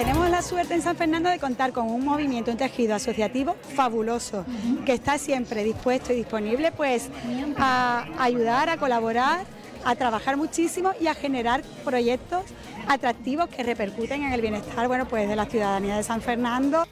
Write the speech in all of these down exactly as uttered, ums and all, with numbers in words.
tenemos la suerte en San Fernando de contar con un movimiento, un tejido asociativo fabuloso, que está siempre dispuesto y disponible pues a ayudar, a colaborar, a trabajar muchísimo y a generar proyectos atractivos que repercuten en el bienestar, bueno, pues de la ciudadanía de San Fernando.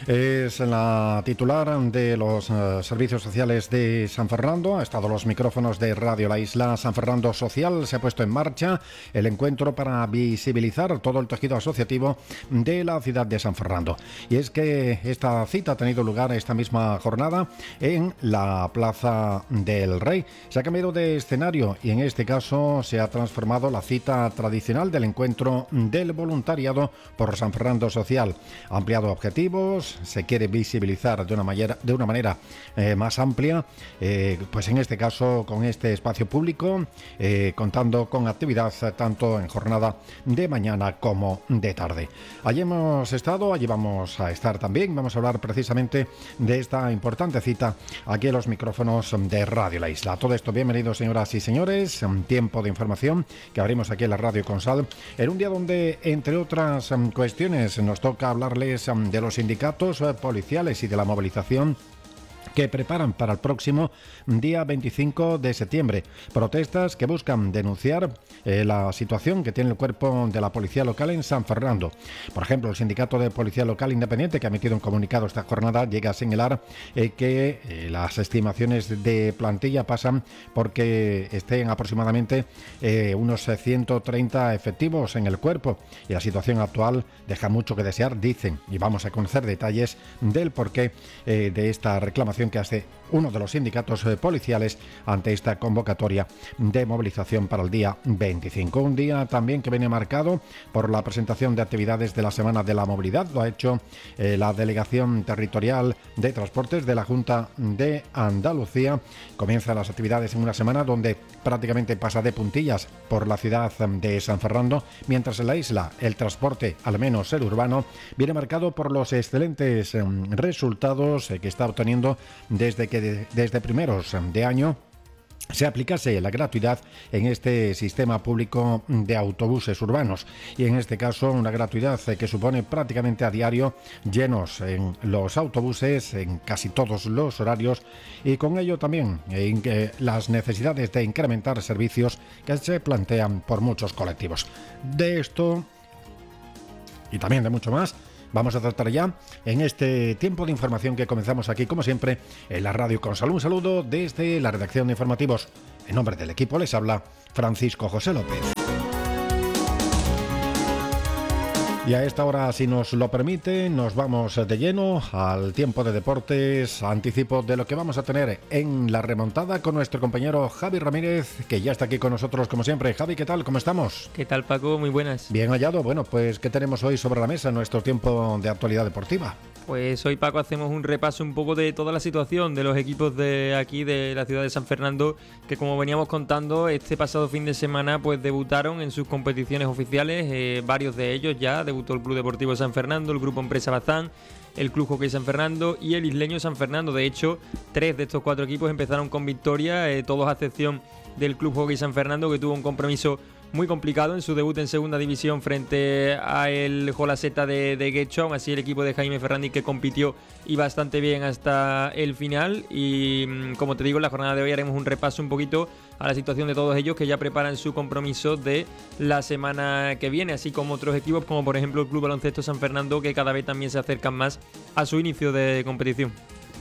Es la titular de los uh, servicios sociales de San Fernando. Ha estado a los micrófonos de Radio La Isla. San Fernando Social. Se ha puesto en marcha el encuentro para visibilizar todo el tejido asociativo de la ciudad de San Fernando. Y es que esta cita ha tenido lugar esta misma jornada en la Plaza del Rey. Se ha cambiado de escenario y en este caso se ha transformado la cita tradicional del encuentro del voluntariado por San Fernando Social. Ha ampliado objetivos, se quiere visibilizar de una manera, de una manera eh, más amplia, eh, pues en este caso con este espacio público, eh, contando con actividad tanto en jornada de mañana como de tarde. Allí hemos estado, allí vamos a estar también, vamos a hablar precisamente de esta importante cita aquí en los micrófonos de Radio La Isla. Todo esto, bienvenidos señoras y señores, un tiempo de información que abrimos aquí en la Radio Consal, en un día donde, entre otras cuestiones, nos toca hablarles de los sindicatos policiales y de la movilización que preparan para el próximo día veinticinco de septiembre. Protestas que buscan denunciar eh, la situación que tiene el cuerpo de la policía local en San Fernando. Por ejemplo, el Sindicato de Policía Local Independiente, que ha emitido un comunicado esta jornada, llega a señalar eh, que eh, las estimaciones de plantilla pasan porque estén aproximadamente eh, unos ciento treinta efectivos en el cuerpo, y la situación actual deja mucho que desear, dicen, y vamos a conocer detalles del porqué eh, de esta reclamación que hace uno de los sindicatos eh, policiales ante esta convocatoria de movilización para el día veinticinco. Un día también que viene marcado por la presentación de actividades de la Semana de la Movilidad. Lo ha hecho eh, la Delegación Territorial de Transportes de la Junta de Andalucía. Comienzan las actividades en una semana donde prácticamente pasa de puntillas por la ciudad de San Fernando, mientras en la isla el transporte, al menos el urbano, viene marcado por los excelentes eh, resultados eh, que está obteniendo desde que de, desde primeros de año se aplicase la gratuidad en este sistema público de autobuses urbanos, y en este caso una gratuidad que supone prácticamente a diario llenos en los autobuses en casi todos los horarios, y con ello también en que las necesidades de incrementar servicios que se plantean por muchos colectivos. De esto y también de mucho más vamos a tratar ya en este tiempo de información que comenzamos aquí, como siempre, en la Radio Consal. Un saludo desde la redacción de informativos. En nombre del equipo les habla Francisco José López. Y a esta hora, si nos lo permite, nos vamos de lleno al tiempo de deportes, anticipo de lo que vamos a tener en la remontada con nuestro compañero Javi Ramírez, que ya está aquí con nosotros como siempre. Javi, ¿qué tal? ¿Cómo estamos? ¿Qué tal, Paco? Muy buenas. Bien hallado. Bueno, pues ¿qué tenemos hoy sobre la mesa en nuestro tiempo de actualidad deportiva? Pues hoy, Paco, hacemos un repaso un poco de toda la situación de los equipos de aquí, de la ciudad de San Fernando, que como veníamos contando, este pasado fin de semana pues debutaron en sus competiciones oficiales, eh, varios de ellos ya. Debutó el Club Deportivo San Fernando, el Grupo Empresa Bazán, el Club Hockey San Fernando y el Isleño San Fernando. De hecho, tres de estos cuatro equipos empezaron con victoria, eh, todos a excepción del Club Hockey San Fernando, que tuvo un compromiso muy complicado en su debut en segunda división frente a el Jolaceta de, de Guecho. Aún así, el equipo de Jaime Ferrandi, que compitió y bastante bien hasta el final. Y como te digo, en la jornada de hoy haremos un repaso un poquito a la situación de todos ellos, que ya preparan su compromiso de la semana que viene, así como otros equipos como por ejemplo el Club Baloncesto San Fernando, que cada vez también se acercan más a su inicio de competición.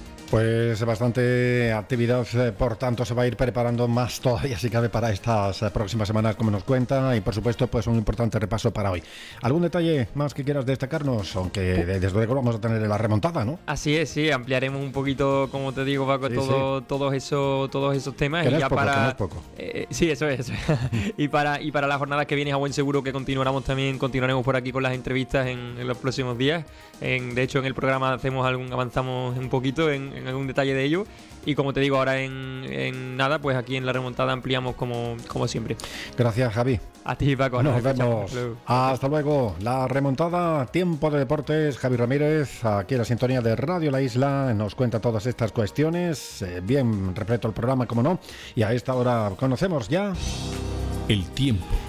Pues bastante actividad, eh, por tanto se va a ir preparando más todavía si cabe para estas eh, próximas semanas, como nos cuenta, y por supuesto pues un importante repaso para hoy. ¿Algún detalle más que quieras destacarnos? Aunque de, desde luego vamos a tener la remontada, ¿no? Así es, sí, ampliaremos un poquito, como te digo, Paco, sí, todo, sí. todos esos todos esos temas. Que y no ya es poco, para que no es poco. Eh, sí, eso es, eso es. y para y para la jornada que viene, a buen seguro que continuaremos también, continuaremos por aquí con las entrevistas en, en los próximos días. En, de hecho, en el programa hacemos algún, avanzamos un poquito en, en algún detalle de ello. Y como te digo, ahora en, en nada, pues aquí en la remontada ampliamos como, como siempre. Gracias, Javi. A ti, Paco. Nos vemos. Hasta luego. La remontada, tiempo de deportes. Javi Ramírez, aquí en la sintonía de Radio La Isla, nos cuenta todas estas cuestiones. Eh, bien repleto el programa, como no. Y a esta hora conocemos ya el tiempo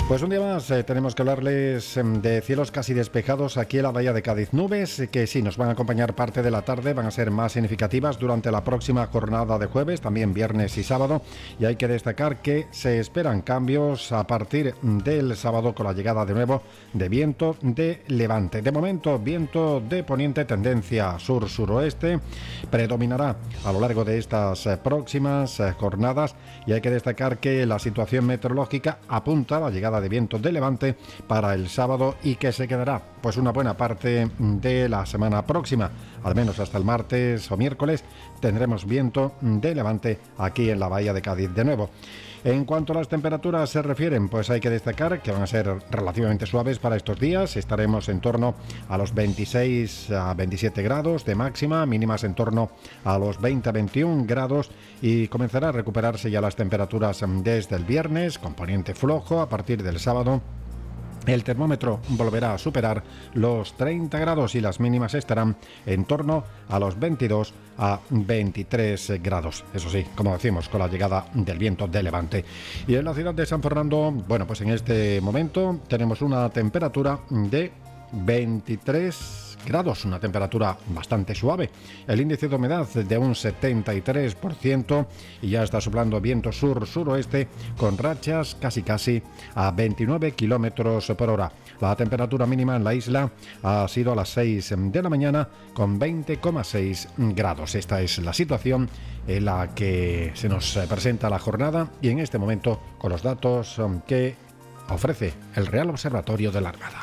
Pues un día más eh, tenemos que hablarles eh, de cielos casi despejados aquí en la Bahía de Cádiz. Nubes eh, que sí nos van a acompañar parte de la tarde, van a ser más significativas durante la próxima jornada de jueves, también viernes y sábado. Y hay que destacar que se esperan cambios a partir del sábado con la llegada de nuevo de viento de levante. De momento, viento de poniente, tendencia sur-suroeste, predominará a lo largo de estas eh, próximas eh, jornadas. Y hay que destacar que la situación meteorológica apunta a la llegada de viento de levante para el sábado y que se quedará pues una buena parte de la semana próxima, al menos hasta el martes o miércoles tendremos viento de levante aquí en la Bahía de Cádiz de nuevo. En cuanto a las temperaturas se refieren, pues hay que destacar que van a ser relativamente suaves para estos días. Estaremos en torno a los veintiséis a veintisiete grados de máxima, mínimas en torno a los veinte a veintiún grados, y comenzará a recuperarse ya las temperaturas desde el viernes, componente flojo. A partir del sábado el termómetro volverá a superar los treinta grados y las mínimas estarán en torno a los veintidós a veintitrés grados. Eso sí, como decimos, con la llegada del viento de levante. Y en la ciudad de San Fernando, bueno, pues en este momento tenemos una temperatura de veintitrés grados, una temperatura bastante suave. El índice de humedad de un setenta y tres por ciento y ya está soplando viento sur-suroeste con rachas casi casi a veintinueve kilómetros por hora. La temperatura mínima en la isla ha sido a las seis de la mañana con veinte coma seis grados. Esta es la situación en la que se nos presenta la jornada y en este momento con los datos que ofrece el Real Observatorio de la Armada.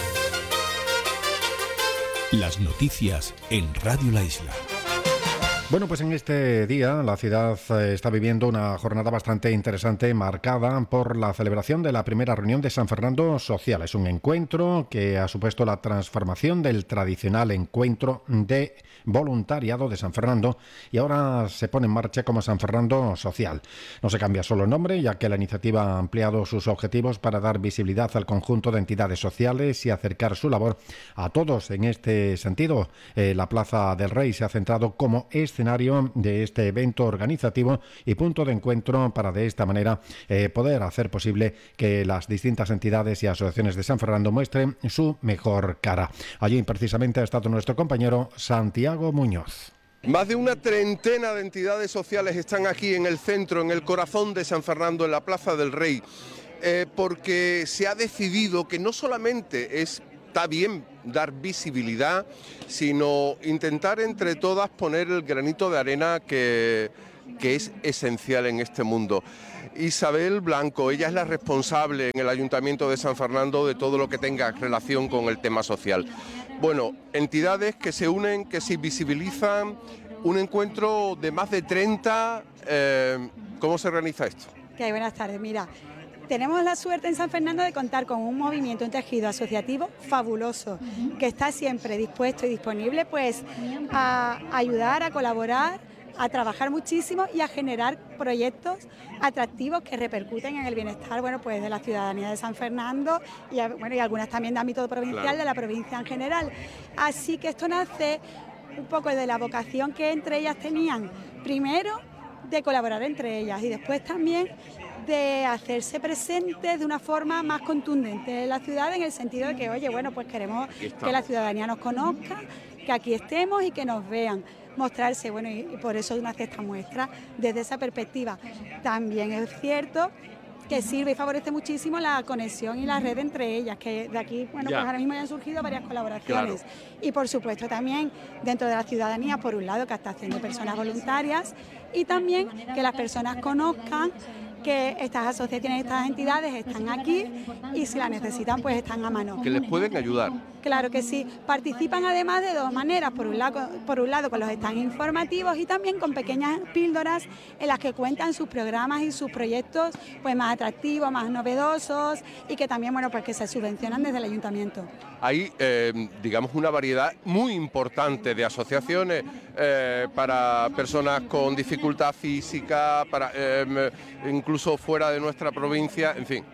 Las noticias en Radio La Isla. Bueno, pues en este día la ciudad está viviendo una jornada bastante interesante, marcada por la celebración de la primera reunión de San Fernando Social. Es un encuentro que ha supuesto la transformación del tradicional encuentro de voluntariado de San Fernando y ahora se pone en marcha como San Fernando Social. No se cambia solo el nombre, ya que la iniciativa ha ampliado sus objetivos para dar visibilidad al conjunto de entidades sociales y acercar su labor a todos. En este sentido, eh, la Plaza del Rey se ha centrado como escenario de este evento organizativo y punto de encuentro para de esta manera eh, poder hacer posible que las distintas entidades y asociaciones de San Fernando muestren su mejor cara. Allí precisamente ha estado nuestro compañero Santiago Muñoz. Más de una treintena de entidades sociales están aquí en el centro, en el corazón de San Fernando, en la Plaza del Rey, eh, porque se ha decidido que no solamente es está bien dar visibilidad, sino intentar entre todas poner el granito de arena que, que es esencial en este mundo. Isabel Blanco, ella es la responsable en el Ayuntamiento de San Fernando de todo lo que tenga relación con el tema social. Bueno, entidades que se unen, que se visibilizan, un encuentro de más de treinta. Eh, ¿Cómo se organiza esto? Okay, buenas tardes, mira. Tenemos la suerte en San Fernando de contar con un movimiento, un tejido asociativo fabuloso, que está siempre dispuesto y disponible pues a ayudar, a colaborar, a trabajar muchísimo y a generar proyectos atractivos que repercuten en el bienestar, bueno, pues de la ciudadanía de San Fernando y, bueno, y algunas también de ámbito provincial, claro, de la provincia en general. Así que esto nace un poco de la vocación que entre ellas tenían, primero de colaborar entre ellas y después también de hacerse presentes de una forma más contundente en la ciudad, en el sentido de que, oye, bueno, pues queremos que la ciudadanía nos conozca, que aquí estemos y que nos vean, mostrarse, bueno, y, y por eso nace esta muestra desde esa perspectiva. También es cierto que sirve y favorece muchísimo la conexión y la red entre ellas, que de aquí, bueno, ya. pues ahora mismo ya han surgido varias colaboraciones. Claro. Y por supuesto también dentro de la ciudadanía, por un lado, captación de personas voluntarias y también que las personas conozcan que estas asociaciones, estas entidades están aquí y si la necesitan pues están a mano. Que les pueden ayudar. Claro que sí. Participan además de dos maneras, por un lado, por un lado con los stands informativos y también con pequeñas píldoras en las que cuentan sus programas y sus proyectos pues más atractivos, más novedosos y que también, bueno, pues que se subvencionan desde el ayuntamiento. Hay, eh, digamos, una variedad muy importante de asociaciones eh, para personas con dificultad física, para eh, incluso fuera de nuestra provincia, en fin.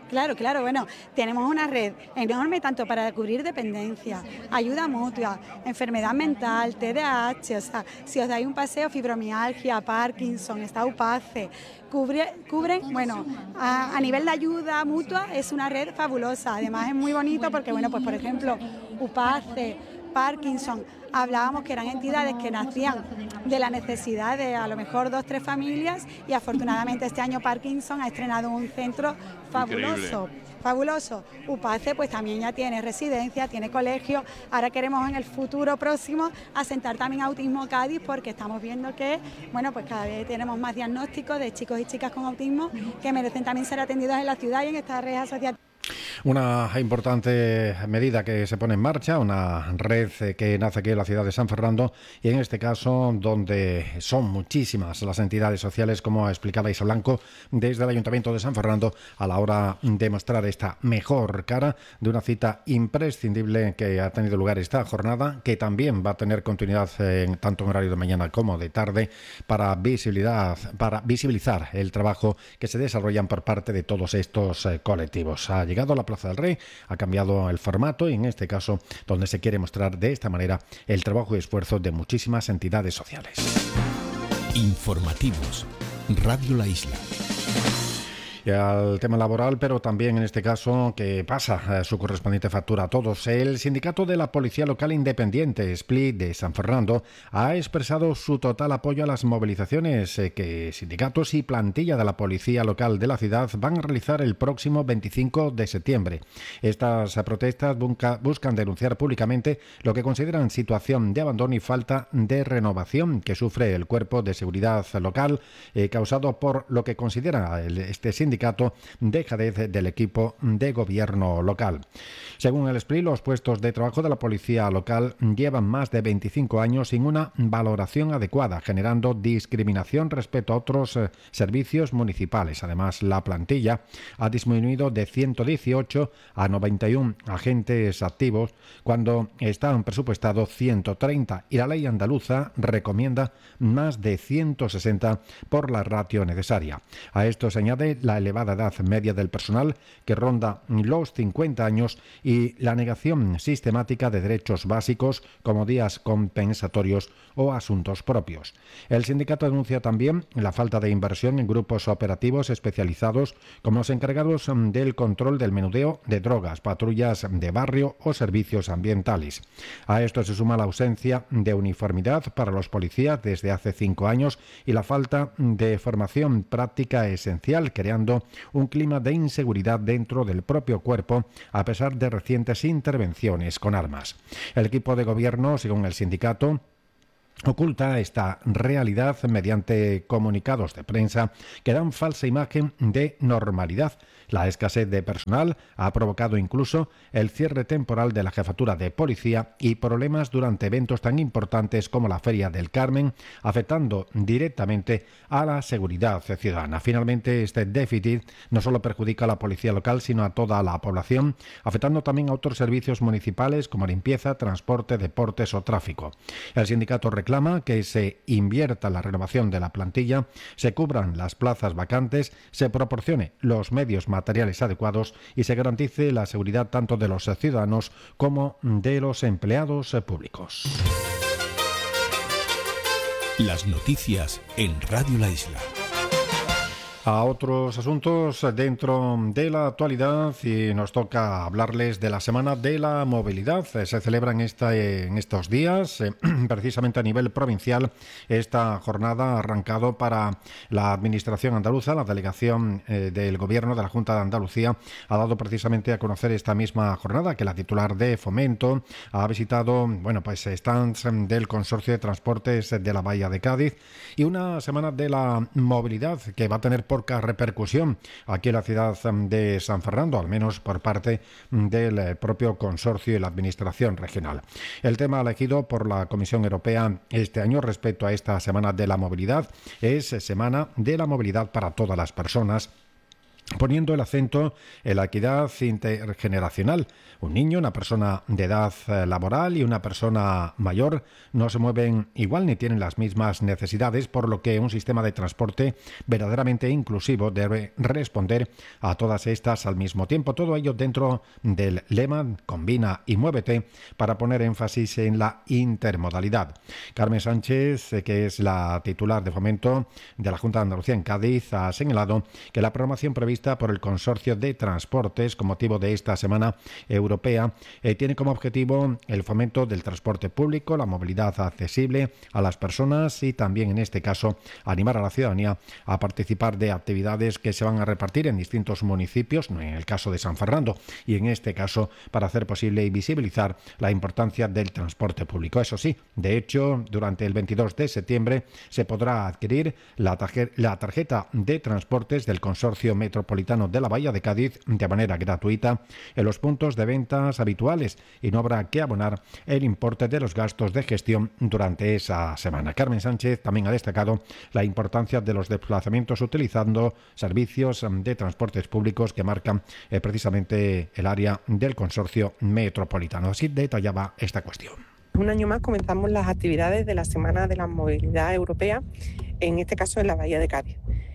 Claro, claro, bueno, tenemos una red enorme tanto para cubrir dependencia, ayuda mutua, enfermedad mental, T D A H, o sea, si os dais un paseo, fibromialgia, Parkinson, está U P A C E, cubre, cubren, bueno, a, a nivel de ayuda mutua es una red fabulosa, además es muy bonito porque, bueno, pues por ejemplo, U P A C E, Parkinson, hablábamos que eran entidades que nacían de la necesidad de a lo mejor dos, tres familias y afortunadamente este año Parkinson ha estrenado un centro fabuloso, Increíble. fabuloso. U P A C E pues también ya tiene residencia, tiene colegio, ahora queremos en el futuro próximo asentar también Autismo Cádiz porque estamos viendo que, bueno, pues cada vez tenemos más diagnósticos de chicos y chicas con autismo que merecen también ser atendidos en la ciudad y en esta red asociativa. Una importante medida que se pone en marcha, una red que nace aquí en la ciudad de San Fernando y en este caso donde son muchísimas las entidades sociales, como explicaba Isa Blanco, desde el Ayuntamiento de San Fernando a la hora de mostrar esta mejor cara de una cita imprescindible que ha tenido lugar esta jornada, que también va a tener continuidad en, tanto en horario de mañana como de tarde para visibilidad, para visibilizar el trabajo que se desarrollan por parte de todos estos eh, colectivos. Ha llegado a la Plaza del Rey, ha cambiado el formato y en este caso donde se quiere mostrar de esta manera el trabajo y esfuerzo de muchísimas entidades sociales. Informativos, Radio La Isla. Y al tema laboral, pero también en este caso que pasa eh, su correspondiente factura a todos. El sindicato de la Policía Local Independiente, S P L I de San Fernando, ha expresado su total apoyo a las movilizaciones eh, que sindicatos y plantilla de la Policía Local de la ciudad van a realizar el próximo veinticinco de septiembre. Estas eh, protestas busca, buscan denunciar públicamente lo que consideran situación de abandono y falta de renovación que sufre el cuerpo de seguridad local, eh, causado por lo que considera el, este sindicato sindicato dejadez del equipo de gobierno local. Según el S P L I, los puestos de trabajo de la policía local llevan más de veinticinco años sin una valoración adecuada, generando discriminación respecto a otros eh, servicios municipales. Además, la plantilla ha disminuido de ciento dieciocho a noventa y uno agentes activos cuando están presupuestados ciento treinta y la ley andaluza recomienda más de ciento sesenta por la ratio necesaria. A esto se añade la elevada edad media del personal, que ronda los cincuenta años, y la negación sistemática de derechos básicos como días compensatorios o asuntos propios. El sindicato denuncia también la falta de inversión en grupos operativos especializados como los encargados del control del menudeo de drogas, patrullas de barrio o servicios ambientales. A esto se suma la ausencia de uniformidad para los policías desde hace cinco años y la falta de formación práctica esencial, creando un clima de inseguridad dentro del propio cuerpo a pesar de recientes intervenciones con armas. El equipo de gobierno, según el sindicato, oculta esta realidad mediante comunicados de prensa que dan falsa imagen de normalidad. La escasez de personal ha provocado incluso el cierre temporal de la jefatura de policía y problemas durante eventos tan importantes como la Feria del Carmen, afectando directamente a la seguridad ciudadana. Finalmente, este déficit no solo perjudica a la policía local, sino a toda la población, afectando también a otros servicios municipales como limpieza, transporte, deportes o tráfico. El sindicato reclama que se invierta en la renovación de la plantilla, se cubran las plazas vacantes, se proporcione los medios materiales adecuados y se garantice la seguridad tanto de los ciudadanos como de los empleados públicos. Las noticias en Radio La Isla. A otros asuntos dentro de la actualidad, y nos toca hablarles de la Semana de la Movilidad. Se celebra en, esta, en estos días, eh, precisamente a nivel provincial. Esta jornada ha arrancado para la Administración andaluza. La delegación eh, del Gobierno de la Junta de Andalucía ha dado precisamente a conocer esta misma jornada, que la titular de Fomento ha visitado, bueno, pues stands del Consorcio de Transportes de la Bahía de Cádiz, y una Semana de la Movilidad que va a tener poca repercusión aquí en la ciudad de San Fernando, al menos por parte del propio consorcio y la administración regional. El tema elegido por la Comisión Europea este año respecto a esta Semana de la Movilidad es Semana de la Movilidad para todas las personas, poniendo el acento en la equidad intergeneracional. Un niño, una persona de edad laboral y una persona mayor no se mueven igual ni tienen las mismas necesidades, por lo que un sistema de transporte verdaderamente inclusivo debe responder a todas estas al mismo tiempo. Todo ello dentro del lema Combina y Muévete, para poner énfasis en la intermodalidad. Carmen Sánchez, que es la titular de Fomento de la Junta de Andalucía en Cádiz, ha señalado que la programación prevista por el Consorcio de Transportes con motivo de esta Semana Europea eh, tiene como objetivo el fomento del transporte público, la movilidad accesible a las personas y también, en este caso, animar a la ciudadanía a participar de actividades que se van a repartir en distintos municipios, en el caso de San Fernando, y en este caso para hacer posible y visibilizar la importancia del transporte público. Eso sí, de hecho, durante el veintidós de septiembre se podrá adquirir la, tarje- la tarjeta de transportes del Consorcio Metropolitano de la Bahía de Cádiz de manera gratuita en los puntos de ventas habituales y no habrá que abonar el importe de los gastos de gestión durante esa semana. Carmen Sánchez también ha destacado la importancia de los desplazamientos utilizando servicios de transportes públicos que marcan eh, precisamente el área del Consorcio Metropolitano. Así detallaba esta cuestión. Un año más comenzamos las actividades de la Semana de la Movilidad Europea, en este caso en la Bahía de Cádiz.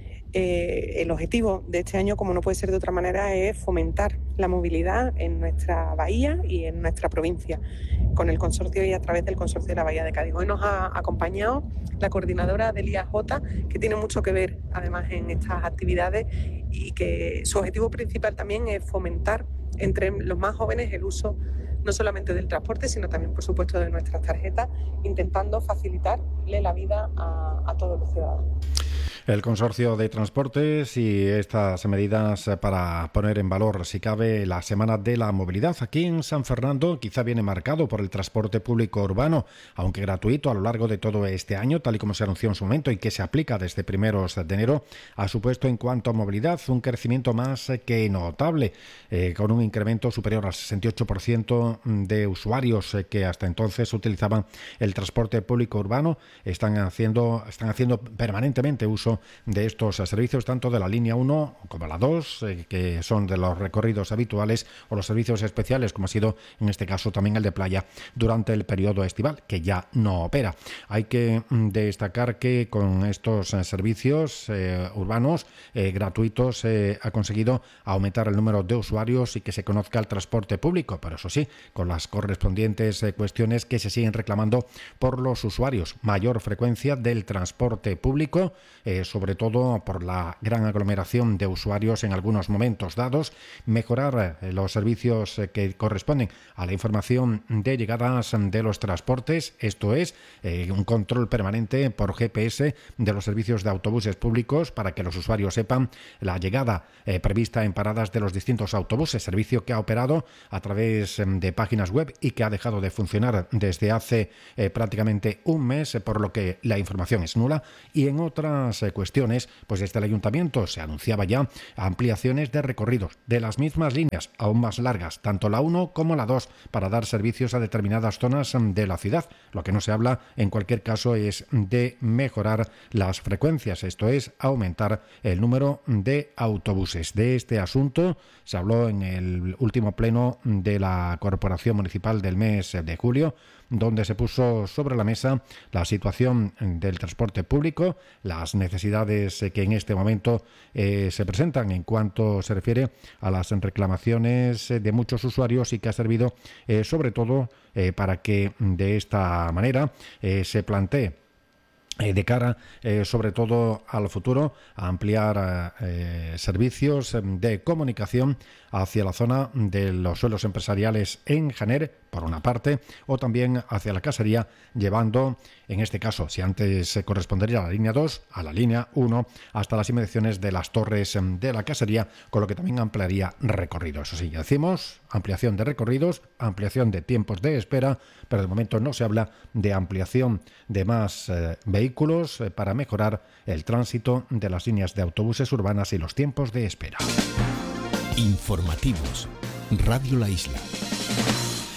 Eh, el objetivo de este año, como no puede ser de otra manera, es fomentar la movilidad en nuestra bahía y en nuestra provincia, con el consorcio y a través del consorcio de la Bahía de Cádiz. Hoy nos ha acompañado la coordinadora del I A J, que tiene mucho que ver además en estas actividades y que su objetivo principal también es fomentar entre los más jóvenes el uso no solamente del transporte, sino también, por supuesto, de nuestras tarjetas, intentando facilitarle la vida a, a todos los ciudadanos. El Consorcio de Transportes y estas medidas para poner en valor, si cabe, la Semana de la Movilidad aquí en San Fernando quizá viene marcado por el transporte público urbano, aunque gratuito a lo largo de todo este año, tal y como se anunció en su momento y que se aplica desde primeros de enero, ha supuesto en cuanto a movilidad un crecimiento más que notable, eh, con un incremento superior al sesenta y ocho por ciento de usuarios eh, que hasta entonces utilizaban el transporte público urbano. Están haciendo, están haciendo permanentemente uso de estos servicios, tanto de la línea uno como la dos, eh, que son de los recorridos habituales, o los servicios especiales, como ha sido en este caso también el de playa durante el periodo estival, que ya no opera. Hay que mm, destacar que con estos eh, servicios eh, urbanos eh, gratuitos eh, ha conseguido aumentar el número de usuarios y que se conozca el transporte público, pero eso sí, con las correspondientes eh, cuestiones que se siguen reclamando por los usuarios. Mayor frecuencia del transporte público, eh, sobre todo por la gran aglomeración de usuarios en algunos momentos dados, mejorar eh, los servicios eh, que corresponden a la información de llegadas de los transportes, esto es, eh, un control permanente por G P S de los servicios de autobuses públicos para que los usuarios sepan la llegada eh, prevista en paradas de los distintos autobuses, servicio que ha operado a través eh, de páginas web y que ha dejado de funcionar desde hace eh, prácticamente un mes, eh, por lo que la información es nula. Y en otras eh, cuestiones, pues desde el Ayuntamiento se anunciaba ya ampliaciones de recorridos de las mismas líneas, aún más largas, tanto la uno como la dos, para dar servicios a determinadas zonas de la ciudad. Lo que no se habla, en cualquier caso, es de mejorar las frecuencias, esto es, aumentar el número de autobuses. De este asunto se habló en el último pleno de la Corporación Municipal del mes de julio, donde se puso sobre la mesa la situación del transporte público, las necesidades que en este momento eh, se presentan en cuanto se refiere a las reclamaciones de muchos usuarios, y que ha servido eh, sobre todo eh, para que de esta manera eh, se plantee Eh, de cara, eh, sobre todo al futuro, a ampliar eh, servicios de comunicación hacia la zona de los suelos empresariales en Janer, por una parte, o también hacia la casería, llevando, en este caso, si antes se correspondería a la línea dos, a la línea uno, hasta las inmediaciones de las torres de la casería, con lo que también ampliaría recorridos. Eso sí, ya decimos, ampliación de recorridos, ampliación de tiempos de espera, pero de momento no se habla de ampliación de más eh, vehículos eh, para mejorar el tránsito de las líneas de autobuses urbanas y los tiempos de espera. Informativos. Radio La Isla.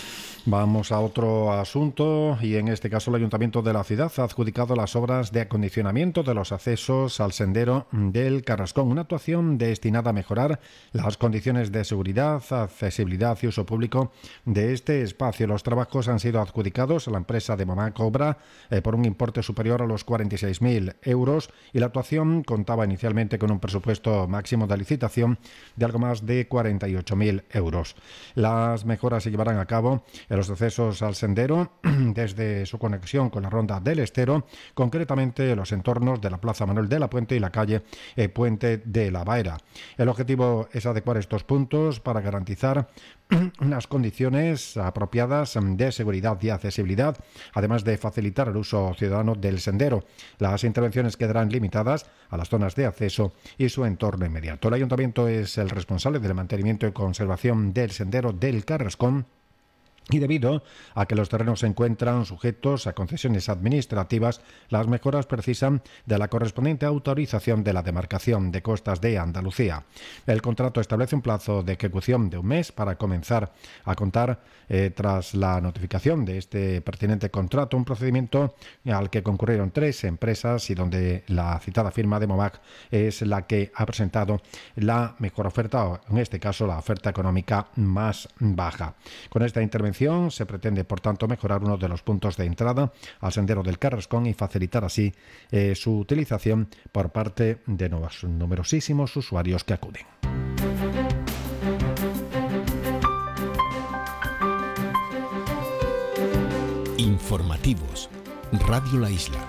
Vamos a otro asunto y en este caso el Ayuntamiento de la ciudad ha adjudicado las obras de acondicionamiento de los accesos al sendero del Carrascón, una actuación destinada a mejorar las condiciones de seguridad, accesibilidad y uso público de este espacio. Los trabajos han sido adjudicados a la empresa de Mamac Obra eh, por un importe superior a los cuarenta y seis mil euros y la actuación contaba inicialmente con un presupuesto máximo de licitación de algo más de cuarenta y ocho mil euros. Las mejoras se llevarán a cabo en los accesos al sendero desde su conexión con la Ronda del Estero, concretamente los entornos de la Plaza Manuel de la Puente y la calle eh, Puente de la Baera. El objetivo es adecuar estos puntos para garantizar unas condiciones apropiadas de seguridad y accesibilidad, además de facilitar el uso ciudadano del sendero. Las intervenciones quedarán limitadas a las zonas de acceso y su entorno inmediato. El Ayuntamiento es el responsable del mantenimiento y conservación del sendero del Carrascón, y debido a que los terrenos se encuentran sujetos a concesiones administrativas, las mejoras precisan de la correspondiente autorización de la demarcación de costas de Andalucía. El contrato establece un plazo de ejecución de un mes para comenzar a contar eh, tras la notificación de este pertinente contrato, un procedimiento al que concurrieron tres empresas y donde la citada firma de Momac es la que ha presentado la mejor oferta, o en este caso la oferta económica más baja. Con esta intervención se pretende, por tanto, mejorar uno de los puntos de entrada al sendero del Carrascón y facilitar así eh, su utilización por parte de nuevos, numerosísimos usuarios que acuden. Informativos. Radio La Isla.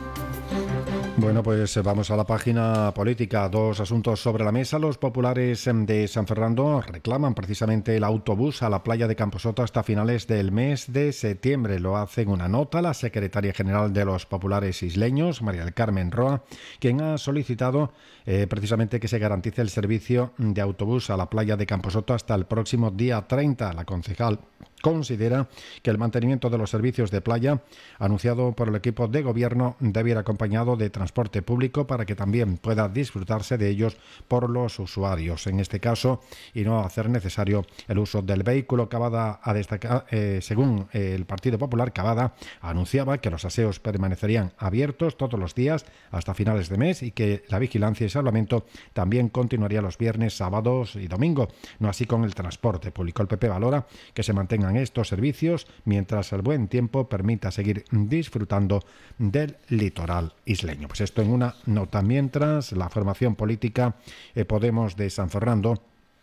Bueno, pues vamos a la página política. Dos asuntos sobre la mesa. Los populares de San Fernando reclaman precisamente el autobús a la playa de Camposoto hasta finales del mes de septiembre. Lo hace en una nota la secretaria general de los populares isleños, María del Carmen Roa, quien ha solicitado eh, precisamente que se garantice el servicio de autobús a la playa de Camposoto hasta el próximo día treinta. La concejal considera que el mantenimiento de los servicios de playa anunciado por el equipo de gobierno debe ir acompañado de transporte público para que también pueda disfrutarse de ellos por los usuarios, en este caso, y no hacer necesario el uso del vehículo. Cavada a destacar, eh, según el Partido Popular, Cavada anunciaba que los aseos permanecerían abiertos todos los días hasta finales de mes y que la vigilancia y salvamento también continuaría los viernes, sábados y domingo, no así con el transporte público. El P P valora que se mantengan estos servicios mientras el buen tiempo permita seguir disfrutando del litoral isleño. Pues esto en una nota. Mientras, la formación política eh, Podemos de San Fernando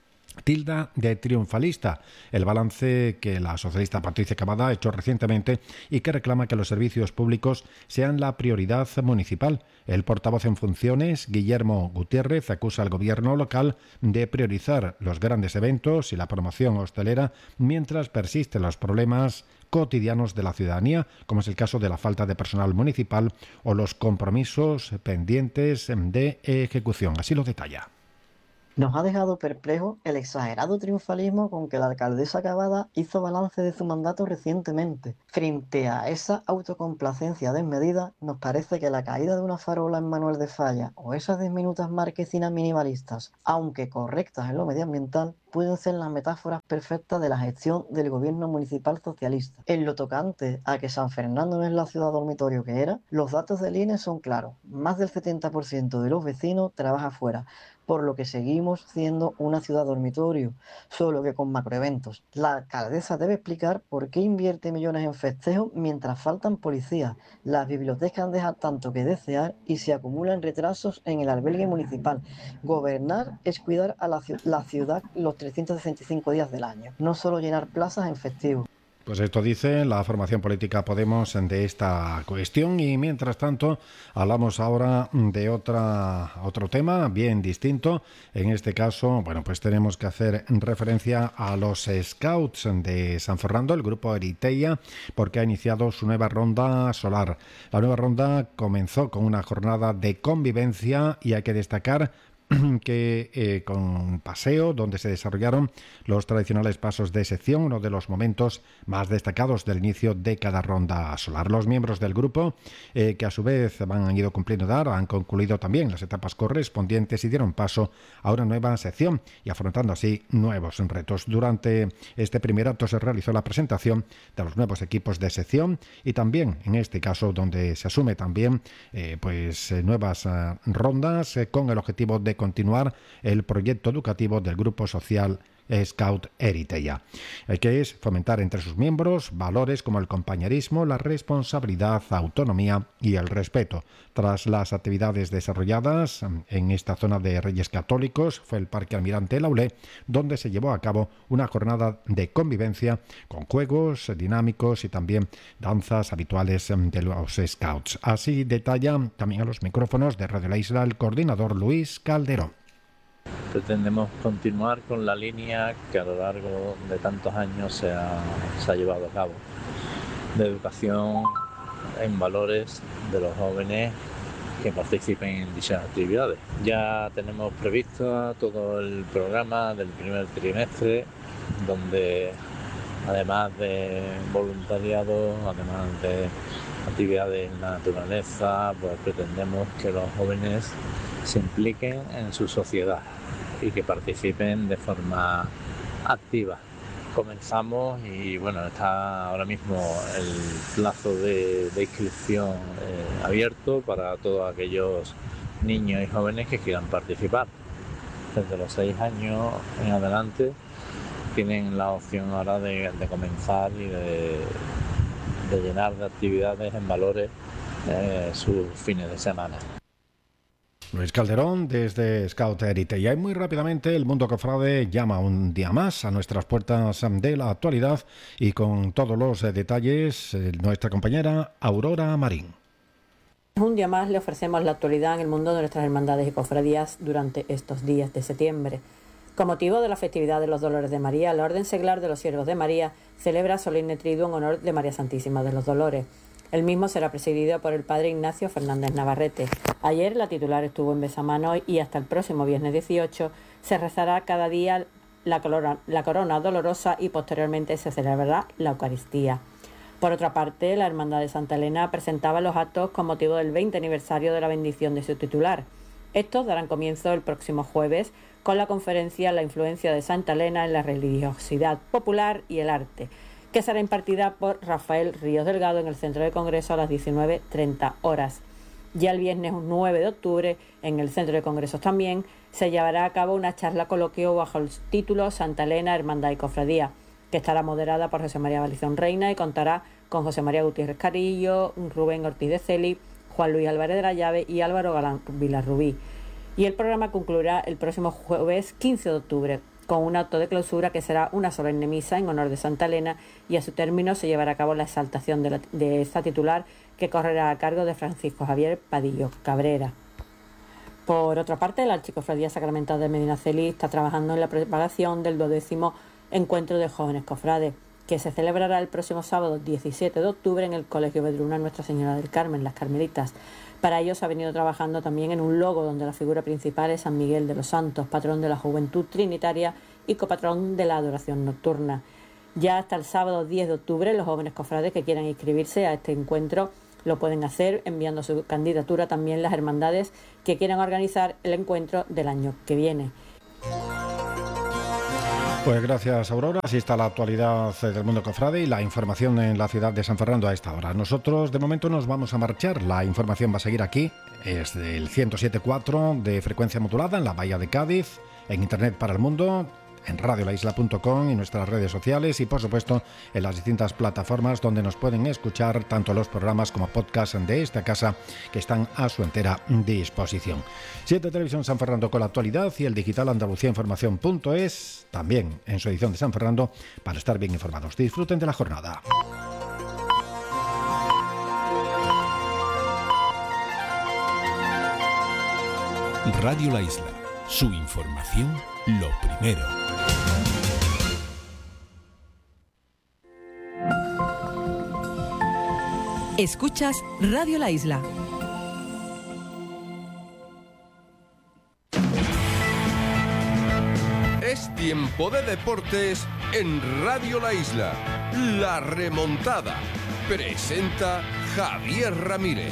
tilda de triunfalista el balance que la socialista Patricia Cavada ha hecho recientemente y que reclama que los servicios públicos sean la prioridad municipal. El portavoz en funciones, Guillermo Gutiérrez, acusa al gobierno local de priorizar los grandes eventos y la promoción hostelera mientras persisten los problemas cotidianos de la ciudadanía, como es el caso de la falta de personal municipal o los compromisos pendientes de ejecución. Así lo detalla. Nos ha dejado perplejos el exagerado triunfalismo con que la alcaldesa Cavada hizo balance de su mandato recientemente. Frente a esa autocomplacencia desmedida, nos parece que la caída de una farola en Manuel de Falla o esas diminutas marquesinas minimalistas, aunque correctas en lo medioambiental, pueden ser las metáforas perfectas de la gestión del gobierno municipal socialista. En lo tocante a que San Fernando no es la ciudad dormitorio que era, los datos del I N E son claros. Más del setenta por ciento de los vecinos trabaja fuera, por lo que seguimos siendo una ciudad dormitorio, solo que con macroeventos. La alcaldesa debe explicar por qué invierte millones en festejos mientras faltan policías. Las bibliotecas dejan tanto que desear y se acumulan retrasos en el albergue municipal. Gobernar es cuidar a la, la ciudad los trescientos sesenta y cinco días del año, no solo llenar plazas en festivos. Pues esto dice la formación política Podemos de esta cuestión y mientras tanto hablamos ahora de otra otro tema bien distinto. En este caso, bueno, pues tenemos que hacer referencia a los Scouts de San Fernando, el grupo Eriteia, porque ha iniciado su nueva ronda solar. La nueva ronda comenzó con una jornada de convivencia y hay que destacar que eh, con paseo, donde se desarrollaron los tradicionales pasos de sección, uno de los momentos más destacados del inicio de cada ronda solar. Los miembros del grupo, eh, que a su vez han ido cumpliendo edad, han concluido también las etapas correspondientes y dieron paso a una nueva sección y afrontando así nuevos retos. Durante este primer acto se realizó la presentación de los nuevos equipos de sección y también, en este caso, donde se asume también eh, pues eh, nuevas eh, rondas eh, con el objetivo de continuar el proyecto educativo del Grupo Social Scout Eriteia, que es fomentar entre sus miembros valores como el compañerismo, la responsabilidad, autonomía y el respeto. Tras las actividades desarrolladas en esta zona de Reyes Católicos, fue el Parque Almirante Laulé, donde se llevó a cabo una jornada de convivencia con juegos dinámicos y también danzas habituales de los Scouts. Así detalla también a los micrófonos de Radio La Isla el coordinador Luis Calderón. Pretendemos continuar con la línea que a lo largo de tantos años se ha, se ha llevado a cabo, de educación en valores de los jóvenes que participen en dichas actividades. Ya tenemos previsto todo el programa del primer trimestre, donde además de voluntariado, además de actividades en la naturaleza, pues pretendemos que los jóvenes se impliquen en su sociedad y que participen de forma activa. Comenzamos y bueno, está ahora mismo el plazo de, de inscripción eh, abierto para todos aquellos niños y jóvenes que quieran participar. Desde los seis años en adelante tienen la opción ahora de, de comenzar y de, de llenar de actividades en valores eh, sus fines de semana. Luis Calderón desde Scout Eriteia. Y muy rápidamente el mundo cofrade llama un día más a nuestras puertas de la actualidad y con todos los detalles nuestra compañera Aurora Marín. Un día más le ofrecemos la actualidad en el mundo de nuestras hermandades y cofradías durante estos días de septiembre. Con motivo de la festividad de los Dolores de María, la Orden Seglar de los Siervos de María celebra solemne triduo en honor de María Santísima de los Dolores. El mismo será presidido por el padre Ignacio Fernández Navarrete. Ayer la titular estuvo en Besamano y hasta el próximo viernes dieciocho se rezará cada día la corona, la corona dolorosa y posteriormente se celebrará la Eucaristía. Por otra parte, la Hermandad de Santa Elena presentaba los actos con motivo del veinte aniversario de la bendición de su titular. Estos darán comienzo el próximo jueves con la conferencia La influencia de Santa Elena en la religiosidad popular y el arte, que será impartida por Rafael Ríos Delgado en el Centro de Congreso a las diecinueve treinta horas. Ya el viernes nueve de octubre, en el Centro de Congresos también, se llevará a cabo una charla coloquio bajo el título Santa Elena, Hermandad y Cofradía, que estará moderada por José María Balizón Reina y contará con José María Gutiérrez Carillo, Rubén Ortiz de Celi, Juan Luis Álvarez de la Llave y Álvaro Galán Vilarrubí. Y el programa concluirá el próximo jueves quince de octubre, con un acto de clausura que será una solemne misa en honor de Santa Elena y a su término se llevará a cabo la exaltación de, la, de esta titular que correrá a cargo de Francisco Javier Padillo Cabrera. Por otra parte, la Archicofradía Sacramental de Medinaceli está trabajando en la preparación del duodécimo Encuentro de Jóvenes Cofrades, que se celebrará el próximo sábado diecisiete de octubre en el Colegio Vedruna Nuestra Señora del Carmen, Las Carmelitas. Para ello se ha venido trabajando también en un logo donde la figura principal es San Miguel de los Santos, patrón de la juventud trinitaria y copatrón de la adoración nocturna. Ya hasta el sábado diez de octubre los jóvenes cofrades que quieran inscribirse a este encuentro lo pueden hacer enviando su candidatura también las hermandades que quieran organizar el encuentro del año que viene. Pues gracias, Aurora. Así está la actualidad del mundo cofrade y la información en la ciudad de San Fernando a esta hora. Nosotros de momento nos vamos a marchar. La información va a seguir aquí. Es del ciento siete punto cuatro de frecuencia modulada en la Bahía de Cádiz, en Internet para el mundo, en radio la isla punto com y nuestras redes sociales y por supuesto en las distintas plataformas donde nos pueden escuchar tanto los programas como podcast de esta casa que están a su entera disposición. siete Televisión San Fernando con la actualidad y el digital Andalucía Información punto es también en su edición de San Fernando para estar bien informados. Disfruten de la jornada. Radio La Isla, su información lo primero. Escuchas Radio La Isla. Tiempo de deportes en Radio La Isla. La remontada. Presenta Javier Ramírez.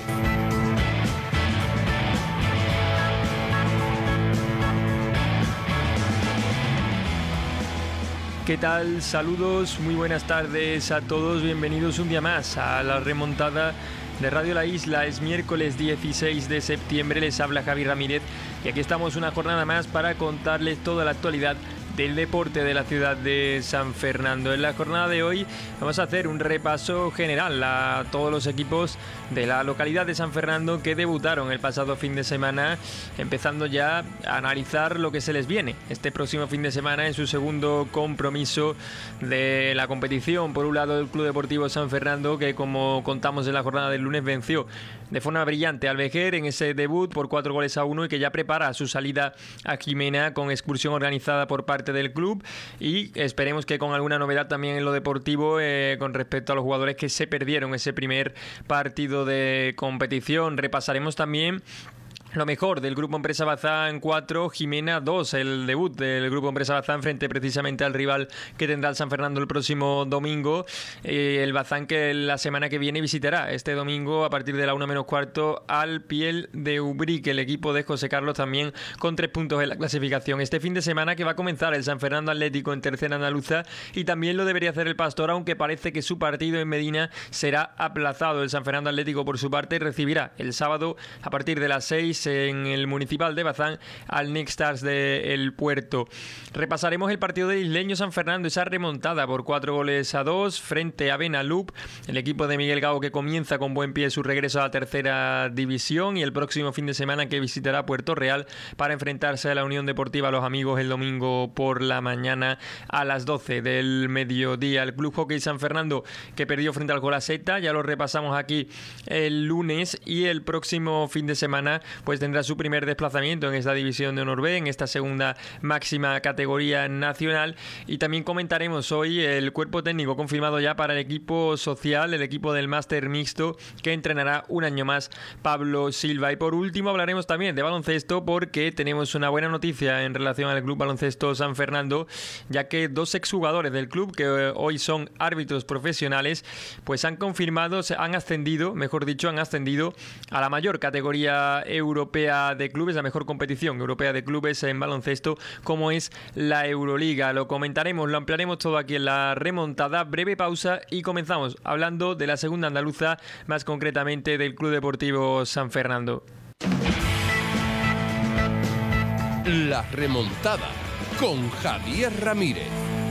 ¿Qué tal? Saludos, muy buenas tardes a todos. Bienvenidos un día más a la remontada de Radio La Isla. Es miércoles dieciséis de septiembre, les habla Javier Ramírez y aquí estamos una jornada más para contarles toda la actualidad del deporte de la ciudad de San Fernando. En la jornada de hoy vamos a hacer un repaso general a todos los equipos de la localidad de San Fernando que debutaron el pasado fin de semana, empezando ya a analizar lo que se les viene este próximo fin de semana en su segundo compromiso de la competición. Por un lado, el Club Deportivo San Fernando, que como contamos en la jornada del lunes venció de forma brillante al Vejer en ese debut por cuatro goles a uno y que ya prepara su salida a Jimena con excursión organizada por parte del club, y esperemos que con alguna novedad también en lo deportivo eh, con respecto a los jugadores que se perdieron ese primer partido de competición. Repasaremos también lo mejor del Grupo Empresa Bazán cuatro, Jimena dos, el debut del Grupo Empresa Bazán frente precisamente al rival que tendrá el San Fernando el próximo domingo. Eh, el Bazán que la semana que viene visitará este domingo a partir de la una menos cuarto al Piel de Ubrique, el equipo de José Carlos también con tres puntos en la clasificación. Este fin de semana que va a comenzar el San Fernando Atlético en tercera andaluza y también lo debería hacer el Pastor, aunque parece que su partido en Medina será aplazado. El San Fernando Atlético por su parte recibirá el sábado a partir de las seis en el Municipal de Bazán al Nextars de El Puerto. Repasaremos el partido de Isleño San Fernando, esa remontada por cuatro goles a dos frente a Benalup, el equipo de Miguel Gago que comienza con buen pie su regreso a la tercera división y el próximo fin de semana que visitará Puerto Real para enfrentarse a la Unión Deportiva Los Amigos el domingo por la mañana a las doce del mediodía. El Club Hockey San Fernando que perdió frente al Colaseta, ya lo repasamos aquí el lunes, y el próximo fin de semana pues tendrá su primer desplazamiento en esta división de Honor B, en esta segunda máxima categoría nacional. Y también comentaremos hoy el cuerpo técnico confirmado ya para el equipo social, el equipo del máster mixto que entrenará un año más Pablo Silva. Y por último hablaremos también de baloncesto, porque tenemos una buena noticia en relación al Club Baloncesto San Fernando, ya que dos exjugadores del club que hoy son árbitros profesionales pues han confirmado, se han ascendido, mejor dicho, han ascendido a la mayor categoría europea de clubes, la mejor competición europea de clubes en baloncesto, como es la Euroliga. Lo comentaremos, lo ampliaremos todo aquí en la remontada. Breve pausa y comenzamos hablando de la segunda andaluza, más concretamente del Club Deportivo San Fernando. La remontada con Javier Ramírez.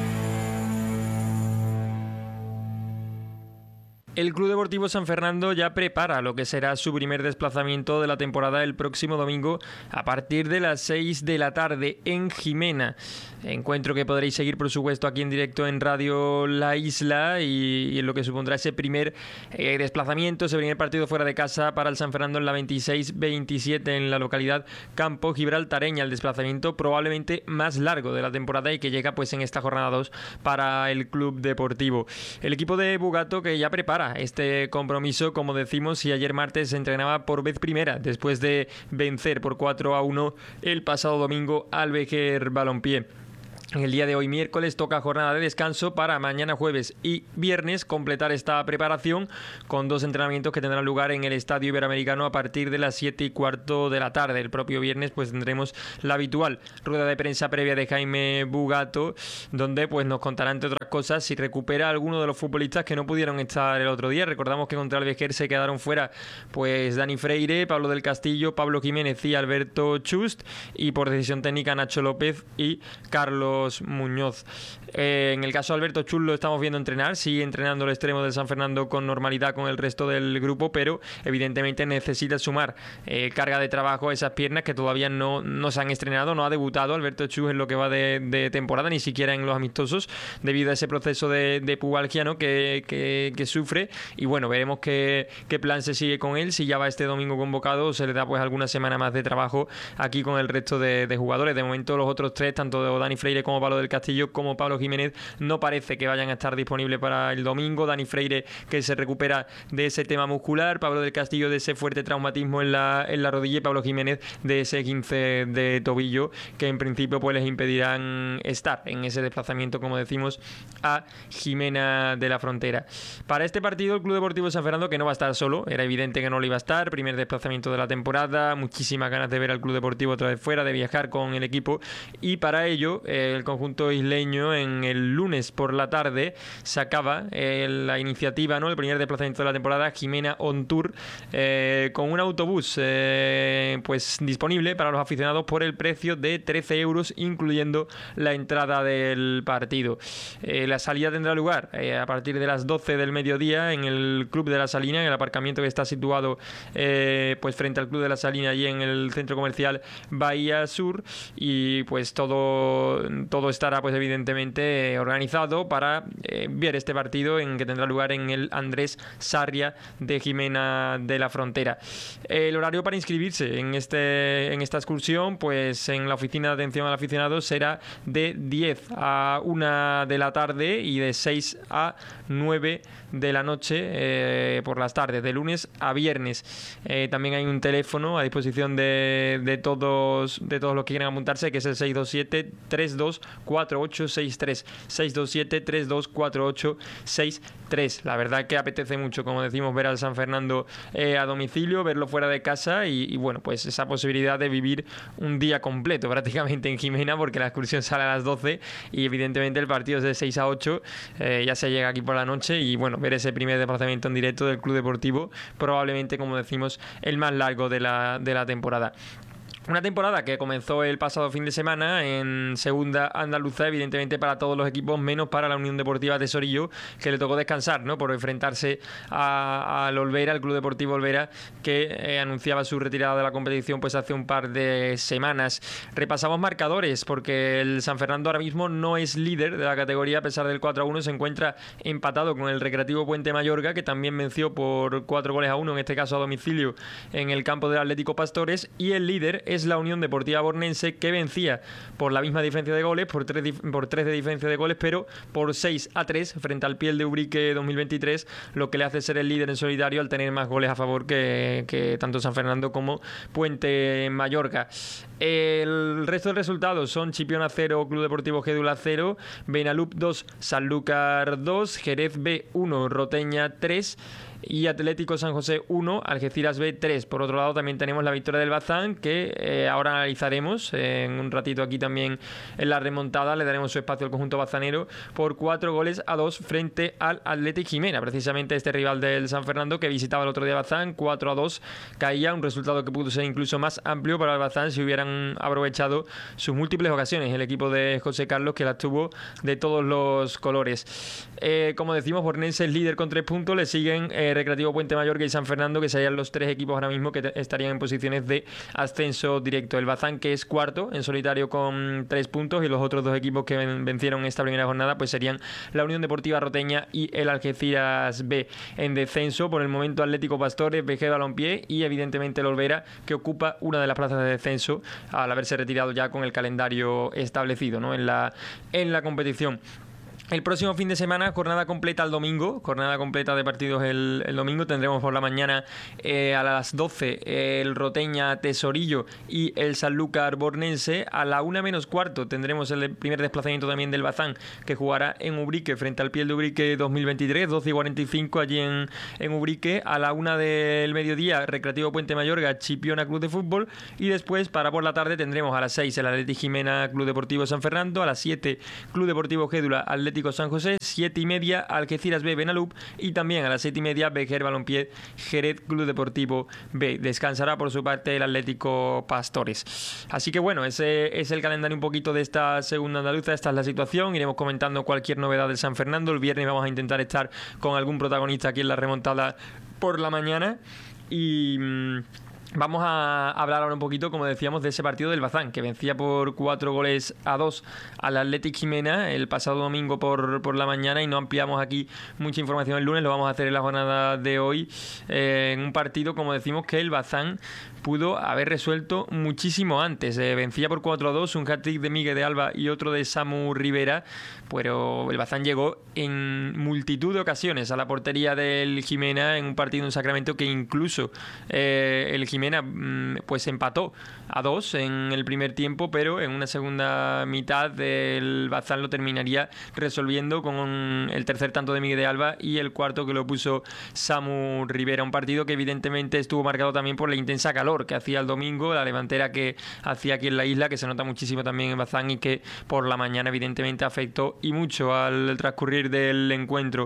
El Club Deportivo San Fernando ya prepara lo que será su primer desplazamiento de la temporada el próximo domingo a partir de las seis de la tarde en Jimena. Encuentro que podréis seguir, por supuesto, aquí en directo en Radio La Isla y, y en lo que supondrá ese primer eh, desplazamiento, ese primer partido fuera de casa para el San Fernando en la veintiséis veintisiete en la localidad Campo Gibraltareña. El desplazamiento probablemente más largo de la temporada y que llega pues en esta jornada dos para el Club Deportivo. El equipo de Bugato que ya prepara este compromiso, como decimos, y ayer martes se entrenaba por vez primera después de vencer por cuatro a uno el pasado domingo al Vejer Balompié. En el día de hoy, miércoles, toca jornada de descanso para mañana jueves y viernes completar esta preparación con dos entrenamientos que tendrán lugar en el Estadio Iberoamericano a partir de las siete y cuarto de la tarde. El propio viernes pues tendremos la habitual rueda de prensa previa de Jaime Bugato, donde pues nos contará, entre otras cosas, si recupera a alguno de los futbolistas que no pudieron estar el otro día. Recordamos que contra el Vejer se quedaron fuera pues Dani Freire, Pablo del Castillo, Pablo Jiménez y Alberto Chust, y por decisión técnica Nacho López y Carlos Muñoz. Eh, en el caso de Alberto Chus lo estamos viendo entrenar, sigue entrenando el extremo del San Fernando con normalidad con el resto del grupo, pero evidentemente necesita sumar eh, carga de trabajo a esas piernas que todavía no, no se han estrenado, no ha debutado Alberto Chus en lo que va de, de temporada, ni siquiera en los amistosos, debido a ese proceso de, de pubalgia, ¿no? que, que, que sufre, y bueno, veremos qué, qué plan se sigue con él, si ya va este domingo convocado o se le da pues alguna semana más de trabajo aquí con el resto de, de jugadores. De momento los otros tres, tanto de Dani Freire como como Pablo del Castillo como Pablo Jiménez no parece que vayan a estar disponibles para el domingo. Dani Freire, que se recupera de ese tema muscular, Pablo del Castillo de ese fuerte traumatismo en la, en la rodilla y Pablo Jiménez de ese quince de tobillo, que en principio pues les impedirán estar en ese desplazamiento, como decimos, a Jimena de la Frontera. Para este partido el Club Deportivo San Fernando, que no va a estar solo, era evidente que no lo iba a estar, primer desplazamiento de la temporada, muchísimas ganas de ver al Club Deportivo otra vez fuera, de viajar con el equipo, y para ello eh, el conjunto isleño en el lunes por la tarde sacaba eh, la iniciativa, ¿no? El primer desplazamiento de la temporada, Jimena On Tour, eh, con un autobús eh, pues disponible para los aficionados por el precio de trece euros, incluyendo la entrada del partido. Eh, la salida tendrá lugar eh, a partir de las doce del mediodía en el Club de la Salina, en el aparcamiento que está situado eh, pues frente al Club de la Salina, allí en el centro comercial Bahía Sur, y pues todo, todo estará pues evidentemente organizado para eh, ver este partido en que tendrá lugar en el Andrés Sarria de Jimena de la Frontera. El horario para inscribirse en, este, en esta excursión, pues en la oficina de atención al aficionado será de diez a una de la tarde y de seis a nueve de la noche eh, por las tardes, de lunes a viernes. Eh, también hay un teléfono a disposición de, de todos de todos los que quieran apuntarse, que es el seis dos siete, tres dos cuatro ocho seis tres, seis dos siete, tres dos cuatro ocho seis tres. La verdad que apetece mucho, como decimos, ver al San Fernando eh, a domicilio, verlo fuera de casa y, y bueno, pues esa posibilidad de vivir un día completo prácticamente en Jimena, porque la excursión sale a las doce y evidentemente el partido es de seis a ocho, eh, ya se llega aquí por la noche y bueno, ver ese primer desplazamiento en directo del Club Deportivo, probablemente, como decimos, el más largo de la, de la temporada. Una temporada que comenzó el pasado fin de semana en segunda andaluza, evidentemente para todos los equipos, menos para la Unión Deportiva Tesorillo, que le tocó descansar, ¿no? Por enfrentarse al Olvera, al Club Deportivo Olvera, que eh, anunciaba su retirada de la competición pues hace un par de semanas. Repasamos marcadores, porque el San Fernando ahora mismo no es líder de la categoría, a pesar del cuatro a uno, se encuentra empatado con el Recreativo Puente Mayorga, que también venció por cuatro goles a uno, en este caso a domicilio, en el campo del Atlético Pastores, y el líder es la Unión Deportiva Bornense, que vencía por la misma diferencia de goles, por tres, por tres de diferencia de goles, pero por seis a tres frente al Piel de Ubrique dos mil veintitrés, lo que le hace ser el líder en solitario al tener más goles a favor que, que tanto San Fernando como Puente Mayorga. El resto de resultados son Chipiona cero, Club Deportivo Gédula cero, Benalup dos, Sanlúcar dos, Jerez B uno, Roteña tres y Atlético San José uno, Algeciras B tres. Por otro lado también tenemos la victoria del Bazán, que eh, ahora analizaremos eh, en un ratito aquí también en la remontada, le daremos su espacio al conjunto bazanero por cuatro goles a dos frente al Athletic Jimena, precisamente este rival del San Fernando que visitaba el otro día Bazán. Cuatro a dos caía, un resultado que pudo ser incluso más amplio para el Bazán si hubieran aprovechado sus múltiples ocasiones el equipo de José Carlos, que las tuvo de todos los colores. Eh, como decimos, Bornense es líder con tres puntos, le siguen eh, Recreativo Puente Mayorga y San Fernando, que serían los tres equipos ahora mismo que te- estarían en posiciones de ascenso directo. El Bazán, que es cuarto en solitario con tres puntos, y los otros dos equipos que ven- vencieron esta primera jornada pues serían la Unión Deportiva Roteña y el Algeciras B. En descenso por el momento Atlético Pastores, V G Balompié y evidentemente el Olvera, que ocupa una de las plazas de descenso al haberse retirado ya con el calendario establecido, ¿no? en la, en la competición. El próximo fin de semana, jornada completa el domingo, jornada completa de partidos el, el domingo. Tendremos por la mañana eh, a las doce el Roteña Tesorillo y el Sanlúcar Bornense. A la una menos cuarto tendremos el primer desplazamiento también del Bazán, que jugará en Ubrique frente al Piel de Ubrique dos mil veintitrés, doce y cuarenta y cinco allí en, en Ubrique. A la una del mediodía, Recreativo Puente Mayorga, Chipiona Club de Fútbol. Y después, para por la tarde, tendremos a las seis el Athletic Jimena Club Deportivo San Fernando. A las siete, Club Deportivo Gédula Atlético San José. Siete y media, Algeciras B Benalup. Y también a las siete y media, Vejer Balompié Jerez Club Deportivo B. Descansará por su parte el Atlético Pastores. Así que bueno, ese es el calendario un poquito de esta segunda andaluza. Esta es la situación. Iremos comentando cualquier novedad del San Fernando. El viernes vamos a intentar estar con algún protagonista aquí en la remontada por la mañana. Y... Vamos a hablar ahora un poquito, como decíamos, de ese partido del Bazán, que vencía por cuatro goles a dos al Athletic Jimena el pasado domingo por, por la mañana, y no ampliamos aquí mucha información el lunes, lo vamos a hacer en la jornada de hoy, eh, en un partido, como decimos, que el Bazán pudo haber resuelto muchísimo antes. Eh, vencía por cuatro a dos, un hat-trick de Miguel de Alba y otro de Samu Rivera, pero el Bazán llegó en multitud de ocasiones a la portería del Jimena en un partido en Sacramento que incluso eh, el Jimena pues empató a dos en el primer tiempo, pero en una segunda mitad el Bazán lo terminaría resolviendo con el tercer tanto de Miguel de Alba y el cuarto que lo puso Samu Rivera. Un partido que evidentemente estuvo marcado también por la intensa calor que hacía el domingo, la levantera que hacía aquí en la isla, que se nota muchísimo también en Bazán y que por la mañana evidentemente afectó y mucho al transcurrir del encuentro.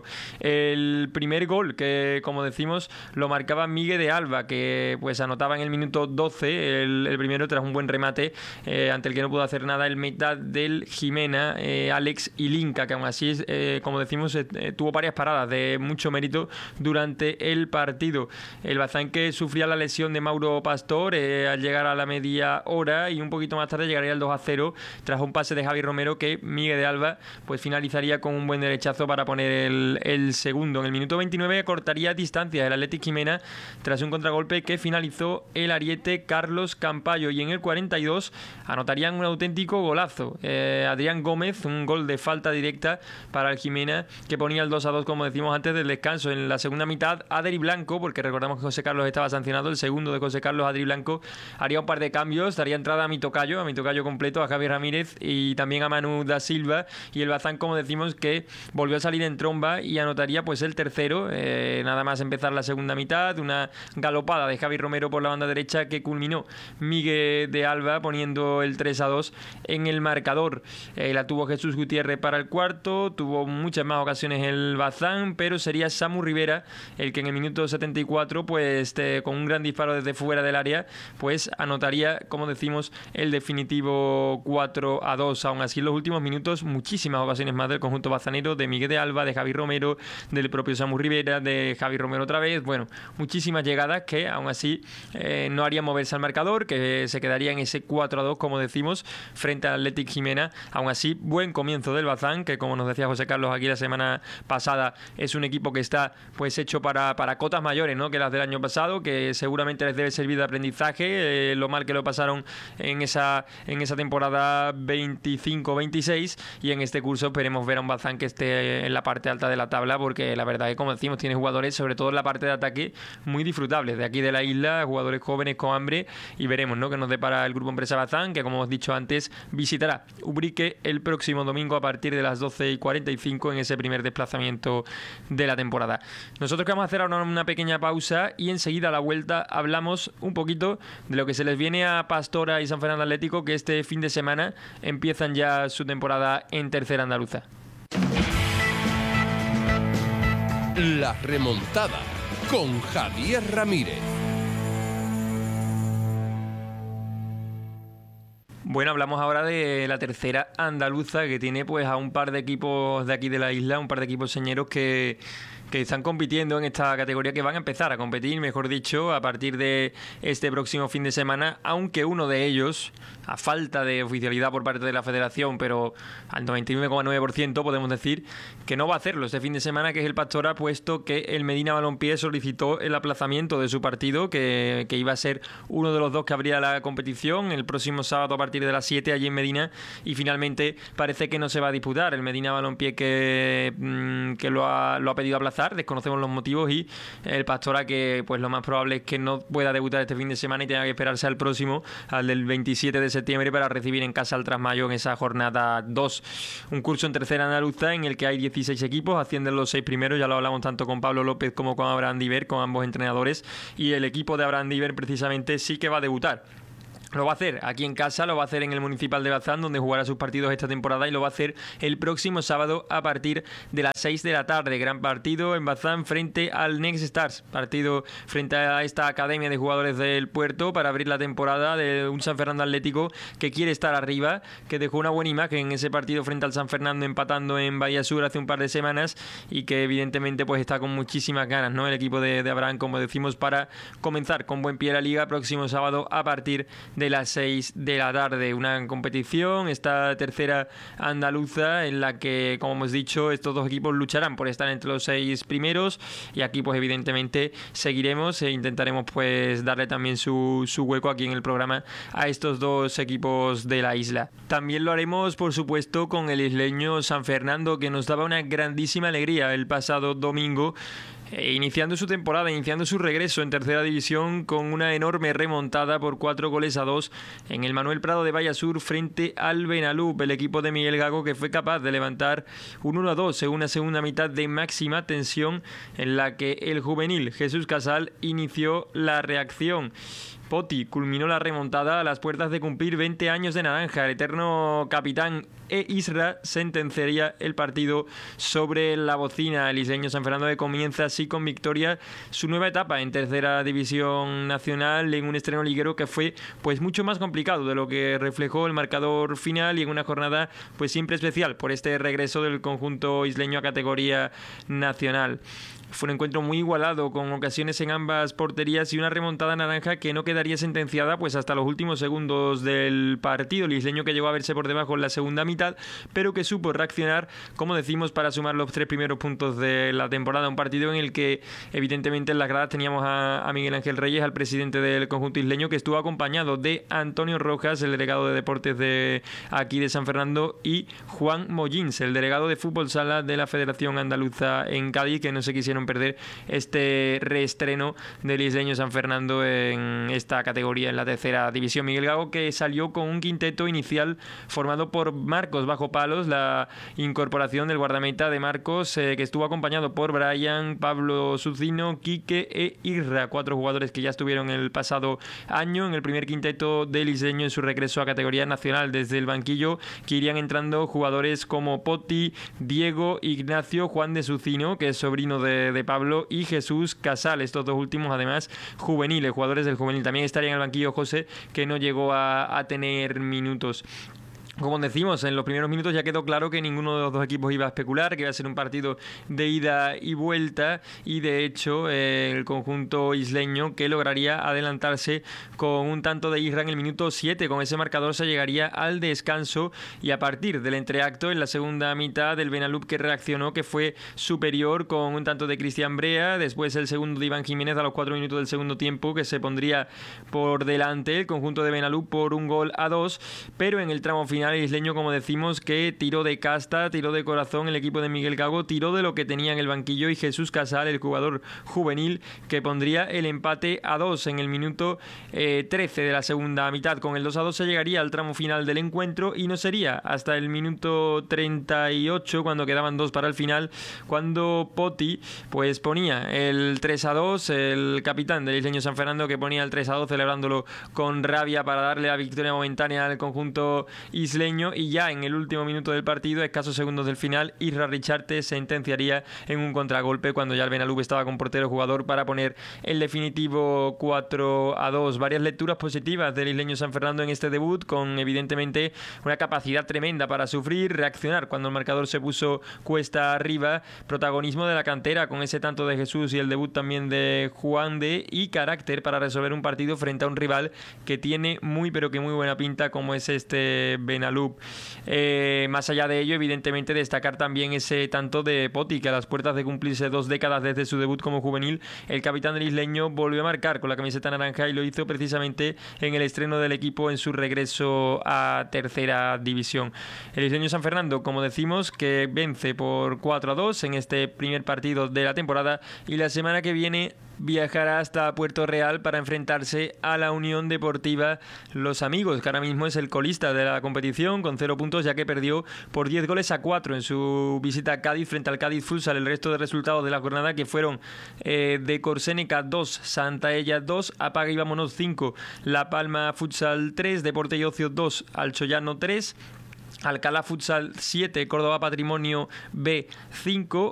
El primer gol, que como decimos lo marcaba Miguel de Alba, que pues anotaba en el minuto doce, el, el primero tras un buen remate eh, ante el que no pudo hacer nada el mitad del Jimena, eh, Alex Ilinka, que aún así, eh, como decimos, eh, tuvo varias paradas de mucho mérito durante el partido. El Bazán, que sufría la lesión de Mauro Pastor eh, al llegar a la media hora, y un poquito más tarde llegaría el dos a cero tras un pase de Javi Romero, que Miguel de Alba pues finalizaría con un buen derechazo para poner el, el segundo. En el minuto veintinueve cortaría distancia el Athletic Jimena tras un contragolpe que finalizó el ariete Carlos Campayo, y en el cuarenta y dos anotarían un auténtico golazo. Eh, Adrián Gómez, un gol de falta directa para el Jimena, que ponía el dos a dos, como decimos antes del descanso. En la segunda mitad, Adri Blanco, porque recordamos que José Carlos estaba sancionado, el segundo de José Carlos, Adri Blanco, haría un par de cambios, daría entrada a mi tocayo, a mi tocayo completo, a Javier Ramírez y también a Manu da Silva, y el Bazán, como decimos, que volvió a salir en tromba y anotaría pues el tercero, eh, nada más empezar la segunda mitad, una galopada de Javi Romero por la banda derecha que culminó Miguel de Alba poniendo el tres a dos en el marcador. Eh, la tuvo Jesús Gutiérrez para el cuarto, tuvo muchas más ocasiones el Bazán, pero sería Samu Rivera el que en el minuto setenta y cuatro, pues eh, con un gran disparo desde fuera del área, pues anotaría, como decimos, el definitivo cuatro a dos. Aún así, en los últimos minutos, muchísimas ocasiones más del conjunto bazanero, de Miguel de Alba, de Javi Romero, del propio Samu Rivera, de Javi Romero otra vez. Bueno, muchísimas llegadas que aún así eh, no harían moverse al marcador, que se quedaría en ese cuatro a dos, como decimos, frente al Athletic Jimena. Aún así, buen comienzo del Bazán, que como nos decía José Carlos aquí la semana pasada, es un equipo que está pues hecho para, para cotas mayores, ¿no?, que las del año pasado, que seguramente les debe servir de aprendizaje, eh, lo mal que lo pasaron en esa, en esa temporada veinticinco veintiséis, y en este curso esperemos ver a un Bazán que esté en la parte alta de la tabla, porque la verdad es que, como decimos, tiene jugadores, sobre todo en la parte de ataque, muy disfrutables de aquí de la isla, jugadores jóvenes con hambre, y veremos, ¿no?, que nos depara el Grupo Empresa Bazán, que como hemos dicho antes, visitará Ubrique el próximo domingo a partir de las doce y cuarenta y cinco en ese primer desplazamiento de la temporada. Nosotros que vamos a hacer ahora una pequeña pausa y enseguida a la vuelta hablamos un poquito de lo que se les viene a Pastora y San Fernando Atlético, que este fin de semana empiezan ya su temporada en tercera andaluza. La remontada con Javier Ramírez. Bueno, hablamos ahora de la tercera andaluza, que tiene pues a un par de equipos de aquí de la isla, un par de equipos señeros que... que están compitiendo en esta categoría, que van a empezar a competir, mejor dicho, a partir de este próximo fin de semana, aunque uno de ellos, a falta de oficialidad por parte de la federación, pero al noventa y nueve coma nueve por ciento podemos decir que no va a hacerlo este fin de semana, que es el Pastora, puesto que el Medina Balompié solicitó el aplazamiento de su partido, que, que iba a ser uno de los dos que abría la competición el próximo sábado a partir de las siete allí en Medina, y finalmente parece que no se va a disputar. El Medina Balompié que, que lo ha, lo ha pedido aplazar, desconocemos los motivos, y el Pastora, que pues lo más probable es que no pueda debutar este fin de semana y tenga que esperarse al próximo, al del veintisiete de septiembre, para recibir en casa al Trasmayo en esa jornada dos. Un curso en tercera andaluza en el que hay dieciséis equipos, ascienden los seis primeros, ya lo hablamos tanto con Pablo López como con Abraham Diver, con ambos entrenadores, y el equipo de Abraham Diver precisamente sí que va a debutar Lo va a hacer aquí en casa, lo va a hacer en el Municipal de Bazán, donde jugará sus partidos esta temporada, y lo va a hacer el próximo sábado a partir de las seis de la tarde. Gran partido en Bazán frente al Next Stars, partido frente a esta academia de jugadores del Puerto para abrir la temporada de un San Fernando Atlético que quiere estar arriba, que dejó una buena imagen en ese partido frente al San Fernando empatando en Bahía Sur hace un par de semanas, y que evidentemente pues está con muchísimas ganas, ¿no?, el equipo de, de Abraham, como decimos, para comenzar con buen pie la liga próximo sábado a partir de las seis de la tarde. Una competición, esta tercera andaluza, en la que, como hemos dicho, estos dos equipos lucharán por estar entre los seis primeros, y aquí pues evidentemente seguiremos e intentaremos pues darle también su, su hueco aquí en el programa a estos dos equipos de la isla. También lo haremos, por supuesto, con el isleño San Fernando, que nos daba una grandísima alegría el pasado domingo, Eh, iniciando su temporada, iniciando su regreso en tercera división con una enorme remontada por cuatro goles a dos en el Manuel Prado de Bahía Sur frente al Benalub, el equipo de Miguel Gago, que fue capaz de levantar un uno a dos en una segunda mitad de máxima tensión, en la que el juvenil Jesús Casal inició la reacción. Poti culminó la remontada a las puertas de cumplir veinte años de naranja. El eterno capitán e Isra sentenciaría el partido sobre la bocina. El isleño San Fernando, que comienza así con victoria su nueva etapa en tercera división nacional, en un estreno liguero que fue pues mucho más complicado de lo que reflejó el marcador final, y en una jornada pues siempre especial por este regreso del conjunto isleño a categoría nacional. Fue un encuentro muy igualado, con ocasiones en ambas porterías y una remontada naranja que no quedaría sentenciada pues hasta los últimos segundos del partido. El isleño, que llegó a verse por debajo en la segunda mitad, pero que supo reaccionar, como decimos, para sumar los tres primeros puntos de la temporada. Un partido en el que evidentemente en las gradas teníamos a, a Miguel Ángel Reyes, al presidente del conjunto isleño, que estuvo acompañado de Antonio Rojas, el delegado de deportes de aquí de San Fernando, y Juan Mollins, el delegado de fútbol sala de la Federación Andaluza en Cádiz, que no se quisieron perder este reestreno del isleño San Fernando en esta categoría, en la tercera división. Miguel Gago, que salió con un quinteto inicial formado por Marcos bajo palos, la incorporación del guardameta de Marcos, eh, que estuvo acompañado por Brian, Pablo Sucino, Quique e Irra, cuatro jugadores que ya estuvieron el pasado año en el primer quinteto del isleño en su regreso a categoría nacional. Desde el banquillo que irían entrando jugadores como Poti, Diego, Ignacio, Juan de Sucino, que es sobrino de de Pablo, y Jesús Casal, estos dos últimos además juveniles, jugadores del juvenil. También estaría en el banquillo José, que no llegó a, a tener minutos. Como decimos, en los primeros minutos ya quedó claro que ninguno de los dos equipos iba a especular, que iba a ser un partido de ida y vuelta, y de hecho eh, el conjunto isleño, que lograría adelantarse con un tanto de Isra en el minuto siete. Con ese marcador se llegaría al descanso, y a partir del entreacto en la segunda mitad del Benalub, que reaccionó, que fue superior con un tanto de Cristian Brea, después el segundo de Iván Jiménez a los cuatro minutos del segundo tiempo, que se pondría por delante el conjunto de Benalub por un gol a dos, pero en el tramo final el isleño, como decimos, que tiró de casta, tiró de corazón el equipo de Miguel Gago, tiró de lo que tenía en el banquillo, y Jesús Casal, el jugador juvenil, que pondría el empate a dos en el minuto eh, trece de la segunda mitad. Con el dos a dos se llegaría al tramo final del encuentro, y no sería hasta el minuto treinta y ocho, cuando quedaban dos para el final, cuando Poti pues ponía el tres a dos, el capitán del isleño San Fernando, que ponía el tres a dos celebrándolo con rabia para darle la victoria momentánea al conjunto isleño. Y ya en el último minuto del partido, escasos segundos del final, Isra Richarte sentenciaría en un contragolpe, cuando ya el Benalub estaba con portero jugador, para poner el definitivo cuatro a dos. Varias lecturas positivas del isleño San Fernando en este debut, con evidentemente una capacidad tremenda para sufrir, reaccionar cuando el marcador se puso cuesta arriba, protagonismo de la cantera con ese tanto de Jesús y el debut también de Juan de, y carácter para resolver un partido frente a un rival que tiene muy pero que muy buena pinta, como es este Benalub. Eh, más allá de ello, evidentemente destacar también ese tanto de Poti, que a las puertas de cumplirse dos décadas desde su debut como juvenil, el capitán del isleño volvió a marcar con la camiseta naranja, y lo hizo precisamente en el estreno del equipo en su regreso a tercera división. El isleño San Fernando, como decimos, que vence por cuatro a dos en este primer partido de la temporada, y la semana que viene viajará hasta Puerto Real para enfrentarse a la Unión Deportiva Los Amigos, que ahora mismo es el colista de la competición con cero puntos, ya que perdió por diez goles a cuatro en su visita a Cádiz frente al Cádiz Futsal. El resto de resultados de la jornada, que fueron eh, de Corsénica dos, Santaella dos, Apaga y Vámonos cinco, La Palma Futsal tres, Deporte y Ocio dos, Alchoyano tres, Alcalá Futsal siete, Córdoba Patrimonio B cinco,